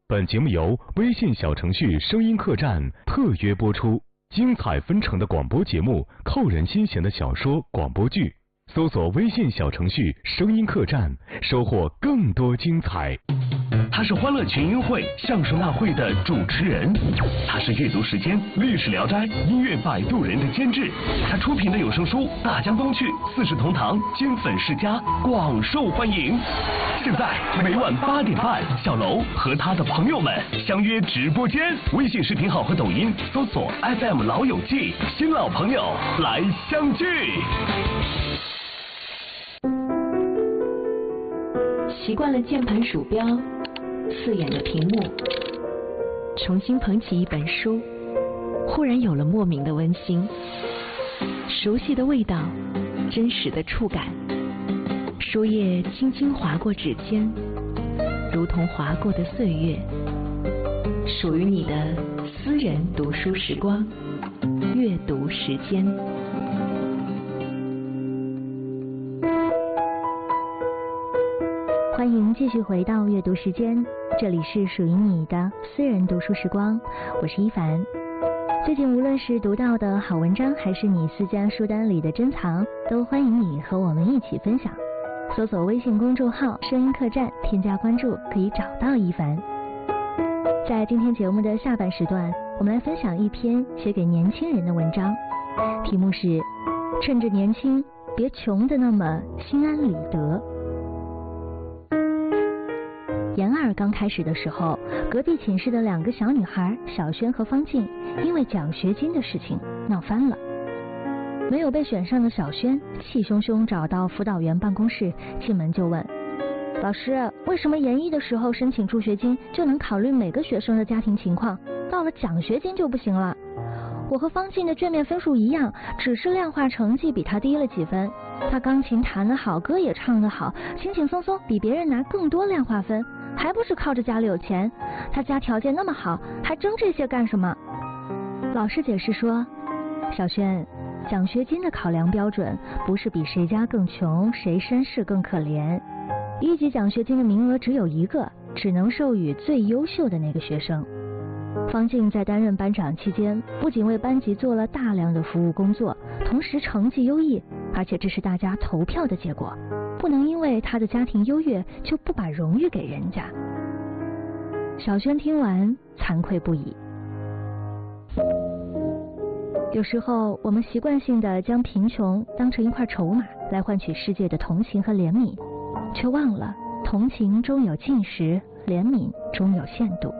本节目由微信小程序声音客栈特约播出，精彩纷呈的广播节目，扣人心弦的小说广播剧，搜索微信小程序声音客栈，收获更多精彩。 他是欢乐群英会相声大会的主持人，他是阅读时间历史聊斋音乐摆渡人的监制，他出品的有声书《大江东去》《四世同堂》金粉世家广受欢迎。现在每晚8点半，小楼和他的朋友们相约直播间，微信视频号和抖音搜索 FM 老友记，新老朋友来相聚。 习惯了键盘鼠标刺眼的屏幕，重新捧起一本书，忽然有了莫名的温馨，熟悉的味道，真实的触感，书页轻轻划过指尖，如同划过的岁月，属于你的私人读书时光，阅读时间。 欢迎继续回到阅读时间，这里是属于你的私人读书时光，我是一凡。最近无论是读到的好文章，还是你私家书单里的珍藏，都欢迎你和我们一起分享。搜索微信公众号声音客栈，添加关注可以找到一凡。在今天节目的下半时段，我们来分享一篇写给年轻人的文章，题目是趁着年轻别穷得那么心安理得。研二刚开始的时候，隔壁寝室的2个小女孩小轩和方静因为奖学金的事情闹翻了。没有被选上的小轩气汹汹找到辅导员办公室，进门就问老师，为什么研一的时候申请助学金就能考虑每个学生的家庭情况，到了奖学金就不行了？我和方静的卷面分数一样，只是量化成绩比她低了几分，她钢琴弹得好，歌也唱得好，轻轻松松比别人拿更多量化分，还不是靠着家里有钱？他家条件那么好，还争这些干什么？老师解释说，小轩，奖学金的考量标准不是比谁家更穷，谁身世更可怜。1级奖学金的名额只有1个，只能授予最优秀的那个学生。方静在担任班长期间，不仅为班级做了大量的服务工作，同时成绩优异，而且这是大家投票的结果，不能因为他的家庭优越就不把荣誉给人家。小轩听完惭愧不已。有时候我们习惯性的将贫穷当成一块筹码来换取世界的同情和怜悯，却忘了同情终有尽时，怜悯终有限度。